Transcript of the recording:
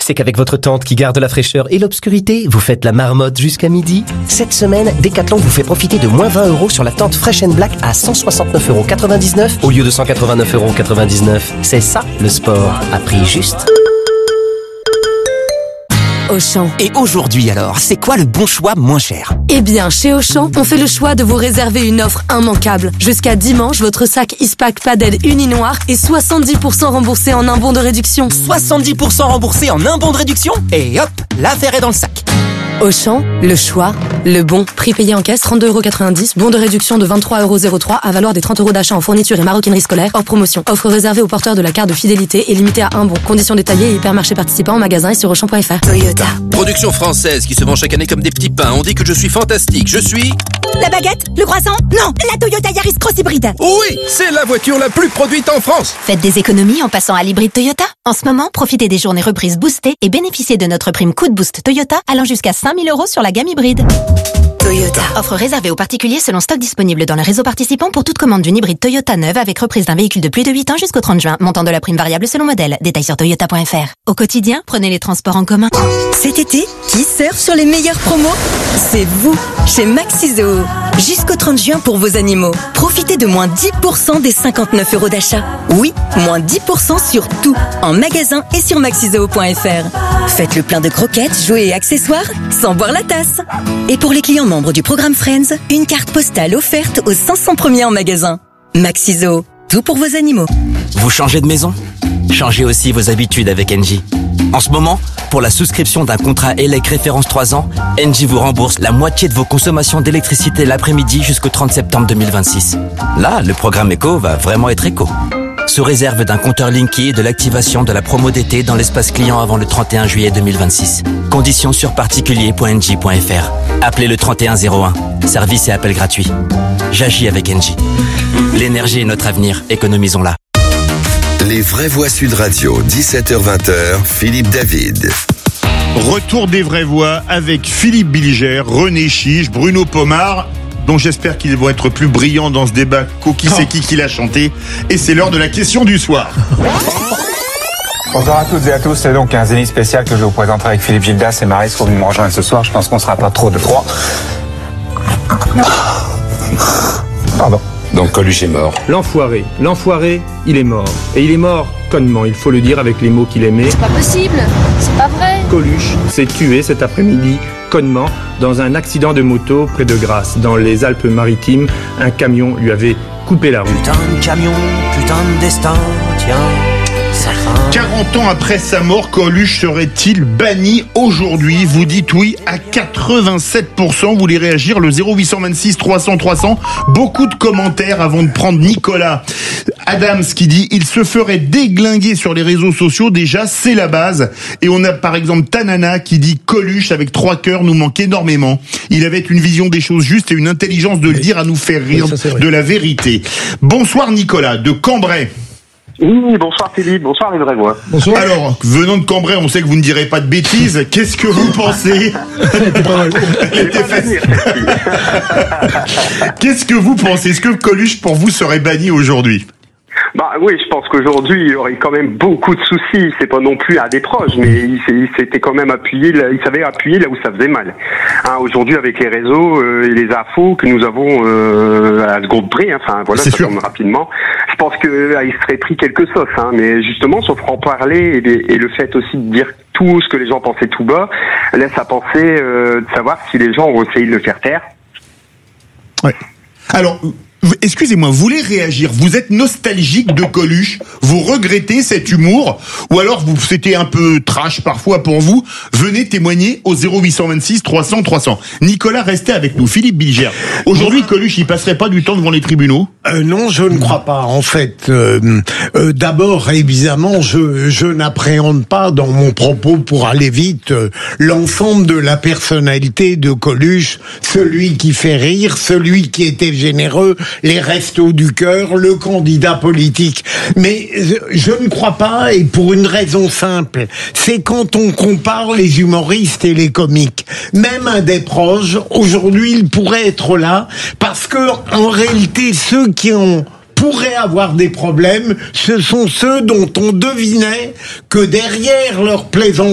c'est qu'avec votre tente qui garde la fraîcheur et l'obscurité, vous faites la marmotte jusqu'à midi. Cette semaine, Decathlon vous fait profiter de moins 20 € sur la tente Fresh & Black à 169,99 € au lieu de 189,99 €. C'est ça, le sport, à prix juste. Auchan. Et aujourd'hui alors, c'est quoi le bon choix moins cher? Eh bien, chez Auchan, on fait le choix de vous réserver une offre immanquable. Jusqu'à dimanche, votre sac Ispac Padel Uni-Noir est 70% remboursé en un bon de réduction. 70% remboursé en un bon de réduction? Et hop, l'affaire est dans le sac. Auchan, le choix, le bon. Prix payé en caisse, 32,90 €. Bon de réduction de 23,03 € à valoir des 30 € d'achat en fourniture et maroquinerie scolaire hors promotion. Offre réservée aux porteurs de la carte de fidélité et limitée à un bon. Conditions détaillées et hypermarchés participants en magasin et sur Auchan.fr. Toyota. Production française qui se vend chaque année comme des petits pains. On dit que je suis fantastique. Je suis... La baguette? Le croissant? Non, la Toyota Yaris Cross Hybride. Oui, c'est la voiture la plus produite en France. Faites des économies en passant à l'hybride Toyota. En ce moment, profitez des journées reprises boostées et bénéficiez de notre prime coup de boost Toyota allant jusqu'à 5 000 € sur la gamme hybride. Toyota. Offre réservée aux particuliers selon stock disponible dans le réseau participant pour toute commande d'une hybride Toyota neuve avec reprise d'un véhicule de plus de 8 ans jusqu'au 30 juin. Montant de la prime variable selon modèle. Détails sur toyota.fr. Au quotidien, prenez les transports en commun. Cet été, qui surfe sur les meilleures promos? C'est vous, chez Maxizo. Jusqu'au 30 juin pour vos animaux. Profitez de moins 10% des 59 € d'achat. Oui, moins 10% sur tout, en magasin et sur maxizo.fr. Faites le plein de croquettes, jouets et accessoires sans boire la tasse. Et pour les clients membres du programme Friends, une carte postale offerte aux 500 premiers en magasin. Maxizo, tout pour vos animaux. Vous changez de maison? Changez aussi vos habitudes avec Engie. En ce moment, pour la souscription d'un contrat ELEC référence 3 ans, Engie vous rembourse la moitié de vos consommations d'électricité l'après-midi jusqu'au 30 septembre 2026. Là, le programme Eco va vraiment être éco. Sous réserve d'un compteur Linky et de l'activation de la promo d'été dans l'espace client avant le 31 juillet 2026. Conditions sur particulier.engie.fr. Appelez le 3101. Service et appel gratuit. J'agis avec Engie. L'énergie est notre avenir. Économisons-la. Les vraies voix Sud Radio, 17h-20h, Philippe David. Retour des vraies voix avec Philippe Bilger, René Chiche, Bruno Pomar, dont j'espère qu'ils vont être plus brillants dans ce débat qu'au c'est qui l'a chanté. Et c'est l'heure de la question du soir. Bonsoir à toutes et à tous, c'est donc un Zénith spécial que je vous présenterai avec Philippe Gildas et Maryse pour venir me rejoindre ce soir. Je pense qu'on ne sera pas trop de trois. Pardon. Donc Coluche est mort. L'enfoiré, il est mort. Et il est mort connement, il faut le dire avec les mots qu'il aimait. C'est pas possible, c'est pas vrai. Coluche s'est tué cet après-midi, connement, dans un accident de moto près de Grasse, dans les Alpes-Maritimes. Un camion lui avait coupé la route. Putain de camion, putain de destin, tiens. 40 ans après sa mort, Coluche serait-il banni aujourd'hui? Vous dites oui à 87%. Vous voulez réagir, le 0826 300 300. Beaucoup de commentaires avant de prendre Nicolas Adams qui dit il se ferait déglinguer sur les réseaux sociaux. Déjà, c'est la base. Et on a par exemple Tanana qui dit Coluche avec 3 cœurs nous manque énormément. Il avait une vision des choses justes et une intelligence de le dire à nous faire rire de la vérité. Bonsoir Nicolas de Cambrai. Oui, bonsoir Philippe, bonsoir les vraies voix. Bonsoir. Alors, venant de Cambrai, on sait que vous ne direz pas de bêtises. Qu'est-ce que vous pensez? Qu'est-ce que vous pensez? Est-ce que Coluche, pour vous, serait banni aujourd'hui? Bah oui, je pense qu'aujourd'hui il y aurait quand même beaucoup de soucis. C'est pas non plus un des proches, mais il s'était quand même appuyé. Il savait appuyer là où ça faisait mal. Hein, aujourd'hui avec les réseaux et les infos que nous avons à seconde prix, enfin voilà, ça tombe rapidement. Je pense que il serait pris quelques sauces. Hein, mais justement, sur franc-parler et le fait aussi de dire tout ce que les gens pensaient tout bas laisse à penser de savoir si les gens ont essayé de le faire taire. Ouais. Alors. Excusez-moi, vous voulez réagir? Vous êtes nostalgique de Coluche? Vous regrettez cet humour? Ou alors c'était un peu trash parfois pour vous? Venez témoigner au 0826 300 300. Nicolas, restez avec nous. Philippe Bilger. Aujourd'hui, Coluche, il passerait pas du temps devant les tribunaux? Non, je ne crois pas. En fait, d'abord, évidemment, je n'appréhende pas dans mon propos, pour aller vite, l'ensemble de la personnalité de Coluche, celui qui fait rire, celui qui était généreux, les restos du cœur, le candidat politique. Mais je ne crois pas, et pour une raison simple, c'est quand on compare les humoristes et les comiques. Même un des proches, aujourd'hui, il pourrait être là, parce que, en réalité, ceux qui pourraient avoir des problèmes, ce sont ceux dont on devinait que derrière leur plaisanterie,